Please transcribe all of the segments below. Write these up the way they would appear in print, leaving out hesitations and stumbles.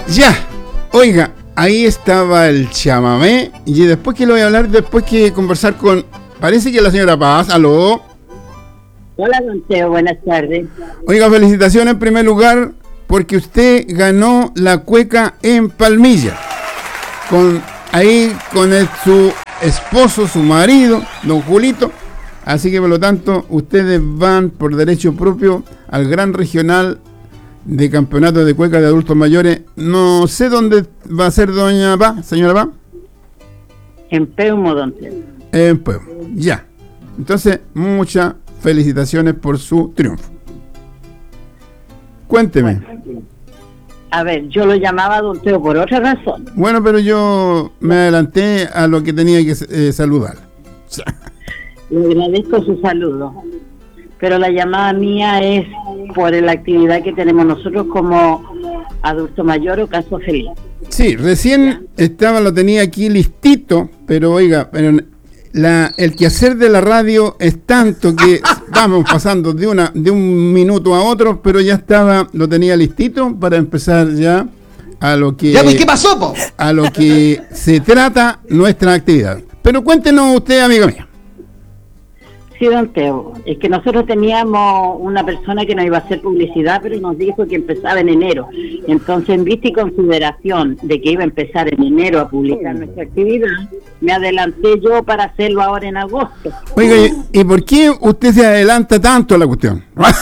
Ya, oiga, ahí estaba el chamamé. Y después que lo voy a hablar, después que conversar con... Parece que la señora Paz, aló. Hola, don Teo, buenas tardes. Oiga, felicitaciones en primer lugar porque usted ganó la cueca en Palmilla. Con su esposo, su marido, don Julito. Así que por lo tanto, ustedes van por derecho propio al gran regional de campeonato de cueca de adultos mayores. No sé dónde va a ser doña Paz, señora Paz. En Peumo, don Teo. En Peumo, ya. Entonces, muchas felicitaciones por su triunfo. Cuénteme. A ver, yo lo llamaba don Teo por otra razón. Bueno, pero yo me adelanté a lo que tenía que saludar. Le agradezco su saludo. Pero la llamada mía es por la actividad que tenemos nosotros como adulto mayor o caso feliz. Sí, recién lo tenía aquí listito, pero oiga, pero el quehacer de la radio es tanto que vamos pasando de un minuto a otro, pero ya lo tenía listito para empezar ya a lo que... Ya, pues, ¿qué pasó, po? A lo que se trata nuestra actividad. Pero cuéntenos usted, amiga mía. Sí, don Teo, es que nosotros teníamos una persona que nos iba a hacer publicidad, pero nos dijo que empezaba en enero. Entonces, en vista y consideración de que iba a empezar en enero a publicar nuestra actividad, me adelanté yo para hacerlo ahora en agosto. Oiga, ¿y por qué usted se adelanta tanto a la cuestión?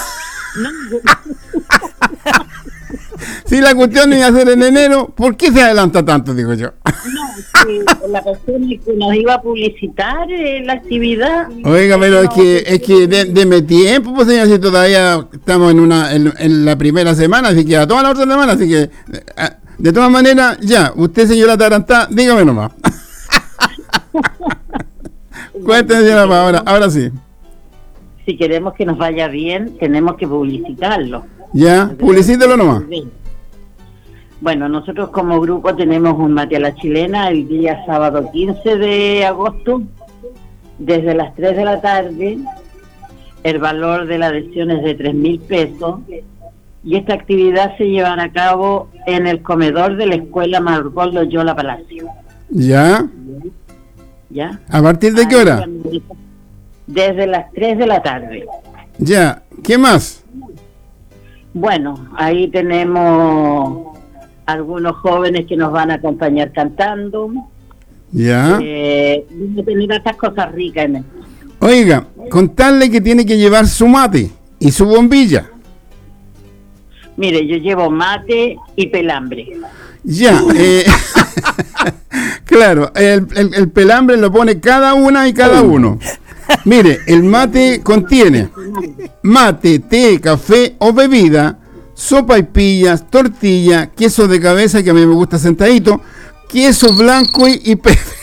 Si la cuestión iba a ser en enero, ¿por qué se adelanta tanto, digo yo? No, sí, la persona que nos iba a publicitar la actividad. Oiga, pero es que deme tiempo, pues señor, si todavía estamos en la primera semana, así que a toda la otra semana, así que de todas maneras, ya, usted señora Tarantá, dígame nomás. Cuéntenme ahora sí. Si queremos que nos vaya bien, tenemos que publicitarlo. Ya, publicítelo nomás. Bueno, nosotros como grupo tenemos un mate a la chilena el día sábado 15 de agosto, desde las 3 de la tarde. El valor de la adhesión es de 3.000 pesos y esta actividad se llevará a cabo en el comedor de la Escuela Margot Loyola Palacio. ¿Ya? ¿Ya? ¿A partir de qué hora? Desde las 3 de la tarde. Ya, ¿qué más? Bueno, ahí tenemos algunos jóvenes que nos van a acompañar cantando. Ya. Vamos a tener estas cosas ricas en esto. Oiga, contarle que tiene que llevar su mate y su bombilla. Mire, yo llevo mate y pelambre. Ya, claro, el pelambre lo pone cada una y cada uno. Mire, el mate contiene mate, té, café o bebida, sopaipillas, tortilla, queso de cabeza, que a mí me gusta sentadito, queso blanco y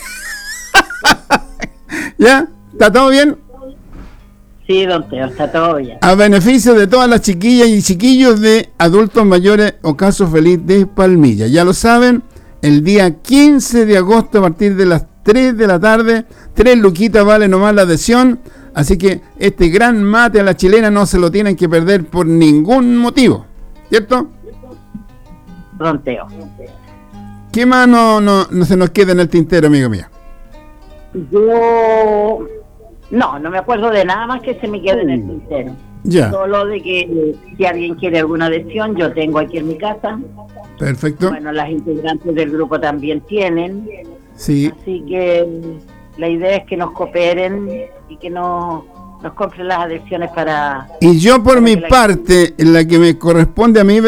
¿Ya? ¿Está todo bien? Sí, don Teo, está todo bien. A beneficio de todas las chiquillas y chiquillos de adultos mayores o caso feliz de Palmilla. Ya lo saben, el día 15 de agosto a partir de las 3 de la tarde, 3 luquitas vale nomás la adhesión, así que este gran mate a la chilena no se lo tienen que perder por ningún motivo, ¿cierto? Don Teo. ¿Qué más no se nos queda en el tintero, amigo mío? Yo no me acuerdo de nada más que se me quede en el tintero. Ya. Solo de que si alguien quiere alguna adhesión, yo tengo aquí en mi casa. Perfecto. Bueno, las integrantes del grupo también tienen. Sí. Así que la idea es que nos cooperen y que nos compren las adhesiones para... Y yo por mi parte, en la que me corresponde a mí